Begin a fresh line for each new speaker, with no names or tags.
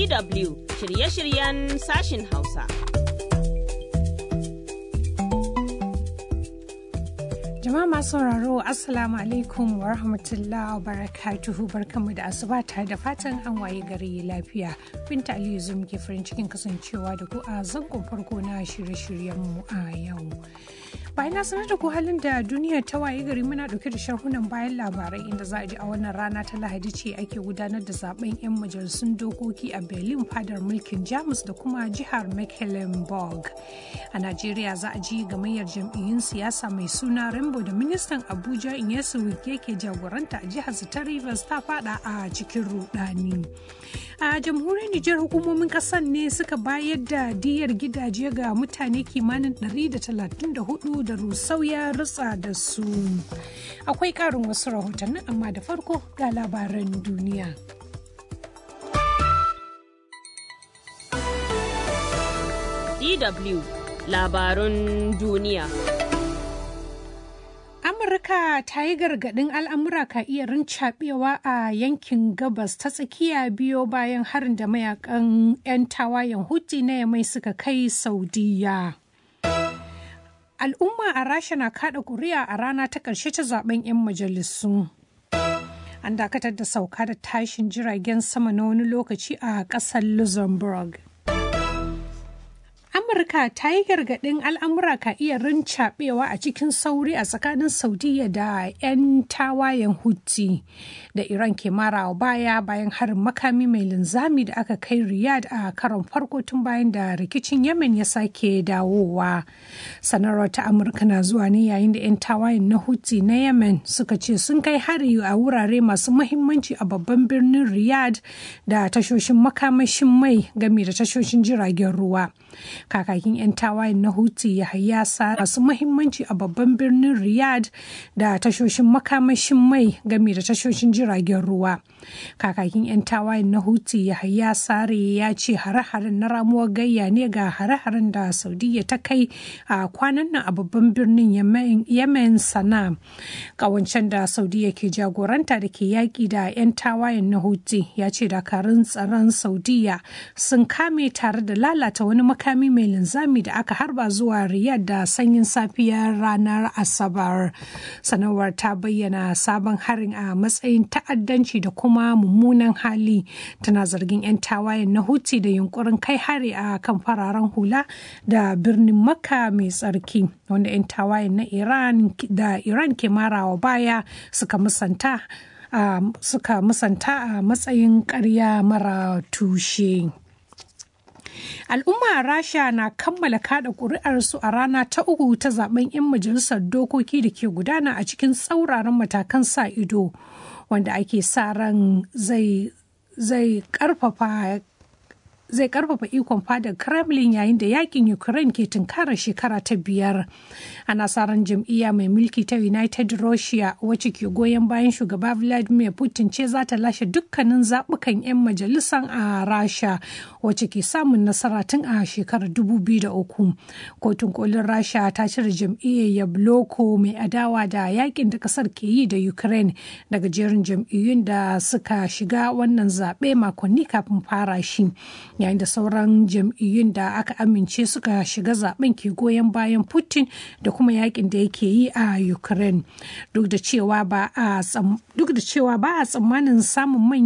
DW shirye-shiryen sashin Hausa.
Jama'a masu sauraro Assalamu alaikum wa rahmatullahi wa barakatuhu, barkanmu da asuba tare da fatan an waye gari lafiya. Binta Aliyu zo muke farin cikin kasancewa da ku a zangon farko na shirye-shiryenmu a yau. Bayan na sanar da ku halin da duniya ta waye gari, muna dauke da sharhunan bayan labarai inda za a ji a wannan rana ta Lahadi ce ake gudanar da zaben 'yan majalisun dokoki a Berlin fadar mulkin Jamus da kuma jihar Mecklenburg. A Najeriya za a ji gamayyar jam'iyyun siyasa mai suna Rainbow da ministan Abuja Nyesom Wike ke jagoranta a jihar ta Rivers ta fada a cikin rudani. A jamhuriyar Nijar, hukumomin kasar ne suka bayar da diyar gidaje ga mutane kimanin 134 da rusau ya rutsa da su. Akwai karin wasu rahotannin, amma da farko ga labaran duniya.
DW labarun duniya.
Amurka ta yi gargaɗin al'amura ka iya rincaɓewa a yankin gabas ta tsakiya biyo bayan harin da mayakan 'yan tawayen Houthi na Yamai suka kai Saudiya. Al'umma a Rasha na kaɗa ƙuri'a a rana ta ƙarshe ta zaben 'yan majalisu. An dakatar da sauka da tashin jiragen sama na wani lokaci a ƙasar Luxembourg. Amurka ta yi gargaɗin al'amura ka iya rincaɓewa a cikin sauri a tsakanin Saudiya da 'yan tawayen Houthi da Iran ke marawa baya bayan harin makami mai linzami da aka kai Riyadh a karon farko tun bayan da rikicin Yemen ya sake dawowa. Sanarwar ta Amurka na zuwa ne yayin da 'yan tawayen na Houthi na Yemen suka ce sun kai hari a wurare masu muhimmanci a babban birnin Riyadh da tashoshin makamashin mai game da tashoshin jiragen ruwa. Kakakin 'yan tawayen na Houthi Yahya Sari masu muhimmanci a babban birnin Riyadh da tashoshin makamashin mai game da tashoshin jiragen ruwa. Kakakin 'yan tawayen na Houthi Yahya Sari ya ce hare-haren na ramuwar gayya ne ga hare-haren da Saudiya ta kai a kwanan nan a babban birnin Yemen Sana'a. Kawancen da Saudiya ke jagoranta da ke yaƙi da 'yan tawayen na Houthi ya ce dakarun tsaron Saudiya sun kame tare da lalata wani makami mai linzami da aka harba zuwa Riyadh da sanyin safiyar ranar Asabar. Sanarwar ta bayyana sabon harin a matsayin ta'addanci da kuma mummunan hali. Tana zargin 'yan tawayen na Houthi da yunkurin kai hari a kan fararen hula da birnin Makka mai tsarki, wanda 'yan tawayen na Iran ke marawa baya suka musanta a matsayin ƙarya mara tushe. Al'umma a Rasha na kammala kada ƙuri'arsu a rana ta uku ta zaben 'yan majalisar dokoki da ke gudana a cikin tsauraran matakan sa ido, wanda ake sa ran zai karfafa ikon fadar Kremlin yayin da yakin Ukraine ke tunkarar shekara ta 5. Ana sa ran jam'iyya mai mulki ta United Russia wacce ke goyon bayan shugaba Vladimir Putin ce za ta lashe dukkanin zaɓukan 'yan majalisan a Rasha, wacce ke samun nasara tun a shekarar 2003. Kotun kolin Rasha ta cire jam'iyyar Yabloko mai adawa da yakin da kasar ke yi da Ukraine daga jerin jam'iyyun da suka shiga wannan zaɓe makonni kafin fara shi, yayin da sauran jam'iyyun da aka amince suka shiga zaben ke goyon bayan Putin da kuma yakin da yake yi a Ukraine. Duk da cewa ba a tsammanin samun